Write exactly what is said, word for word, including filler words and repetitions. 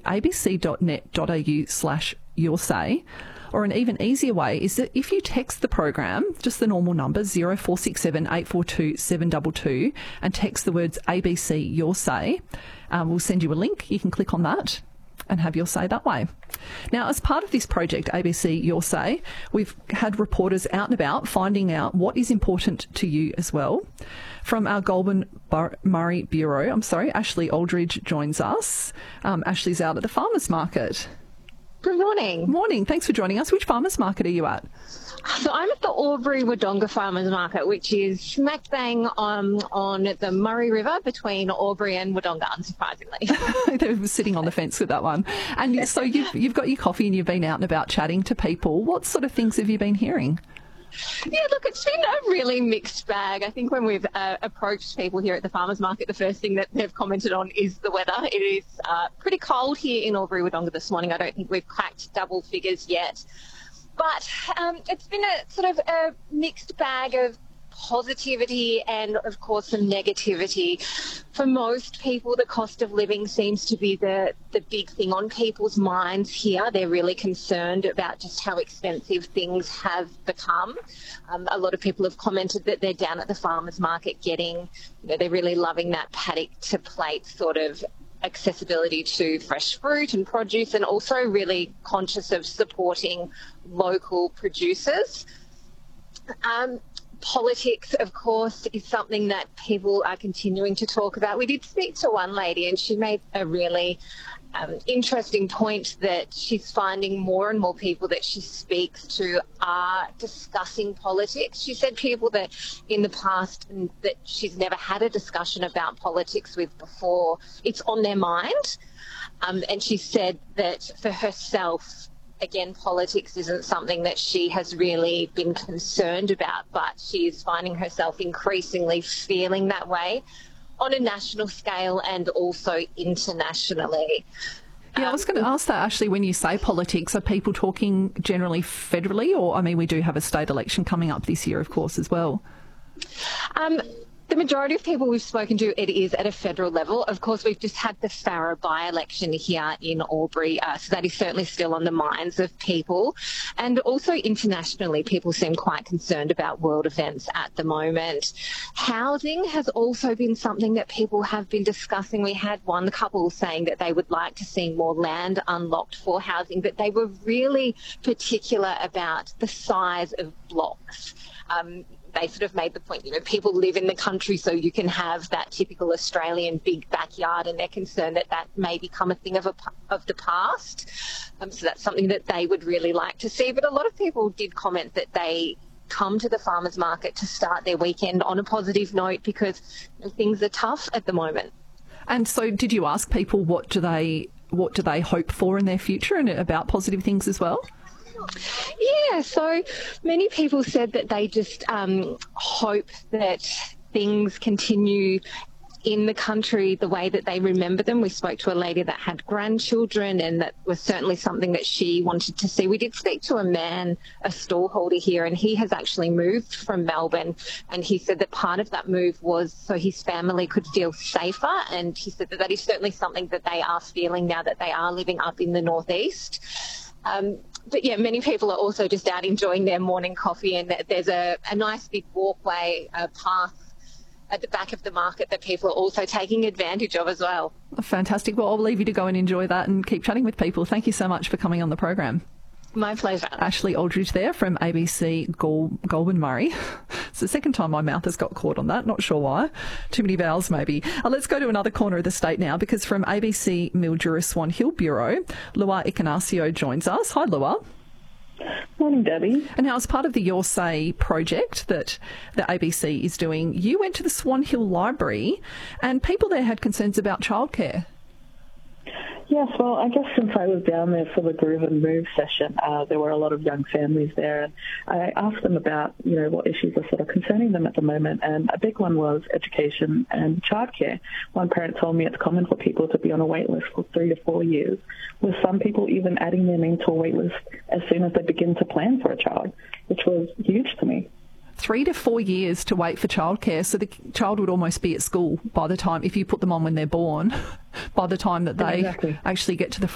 abc.net.au slash your say. Or an even easier way is that if you text the program, just the normal number, zero four six seven eight four two seven two two, and text the words A B C Your Say, um, we'll send you a link. You can click on that and have your say that way. Now, as part of this project, A B C Your Say, we've had reporters out and about finding out what is important to you as well. From our Goulburn Murray Bureau, I'm sorry, Ashley Aldridge joins us. Um, Ashley's out at the farmers market. Good morning. Morning. Thanks for joining us. Which farmers market are you at? So I'm at the Albury-Wodonga Farmers Market, which is smack bang on, on the Murray River between Albury and Wodonga, unsurprisingly. They're sitting on the fence with that one. And so you've, you've got your coffee and you've been out and about chatting to people. What sort of things have you been hearing? Yeah, look, it's been a really mixed bag. I think when we've uh, approached people here at the farmers market, the first thing that they've commented on is the weather. It is uh, pretty cold here in Albury-Wodonga this morning. I don't think we've cracked double figures yet. But um, it's been a sort of a mixed bag of positivity and, of course, some negativity. For most people, the cost of living seems to be the, the big thing on people's minds here. They're really concerned about just how expensive things have become. Um, a lot of people have commented that they're down at the farmers market getting, you know, they're really loving that paddock to plate sort of accessibility to fresh fruit and produce, and also really conscious of supporting local producers. Um, Politics, of course, is something that people are continuing to talk about. We did speak to one lady and she made a really um, interesting point that she's finding more and more people that she speaks to are discussing politics. She said people that in the past that she's never had a discussion about politics with before, it's on their mind. Um, and she said that for herself, again, politics isn't something that she has really been concerned about, but she is finding herself increasingly feeling that way on a national scale and also internationally. Yeah, I was going to ask that, Ashley, when you say politics, are people talking generally federally, or, I mean, we do have a state election coming up this year, of course, as well. Um, The majority of people we've spoken to, it is at a federal level. Of course, we've just had the Farrer by-election here in Albury, uh, so that is certainly still on the minds of people. And also internationally, people seem quite concerned about world events at the moment. Housing has also been something that people have been discussing. We had one couple saying that they would like to see more land unlocked for housing, but they were really particular about the size of blocks. Um, They sort of made the point, you know, people live in the country, so you can have that typical Australian big backyard, and they're concerned that that may become a thing of a, of the past. Um, so that's something that they would really like to see. But a lot of people did comment that they come to the farmers market to start their weekend on a positive note because things are tough at the moment. And so did you ask people what do they what do they hope for in their future and about positive things as well? Yeah, so many people said that they just um, hope that things continue in the country the way that they remember them. We spoke to a lady that had grandchildren, and that was certainly something that she wanted to see. We did speak to a man, a stallholder here, and he has actually moved from Melbourne, and he said that part of that move was so his family could feel safer, and he said that that is certainly something that they are feeling now that they are living up in the northeast. Um, But yeah, many people are also just out enjoying their morning coffee, and there's a, a nice big walkway, a path at the back of the market that people are also taking advantage of as well. Fantastic. Well, I'll leave you to go and enjoy that and keep chatting with people. Thank you so much for coming on the program. My pleasure. Ashley Aldridge there from A B C Gol- Goulburn Murray. It's the second time my mouth has got caught on that. Not sure why. Too many vowels maybe. Uh, let's go to another corner of the state now, because from A B C Mildura Swan Hill Bureau, Lua Icanasio joins us. Hi, Lua. Morning, Debbie. And now, as part of the Your Say project that the A B C is doing, you went to the Swan Hill Library and people there had concerns about childcare. Yes, well, I guess since I was down there for the Groove and Move session, uh, there were a lot of young families there, and I asked them about, you know, what issues are sort of concerning them at the moment, and a big one was education and childcare. One parent told me it's common for people to be on a wait list for three to four years, with some people even adding their name to a wait list as soon as they begin to plan for a child, which was huge to me. Three to four years to wait for childcare, so the child would almost be at school by the time, if you put them on when they're born, by the time that they exactly. actually get to the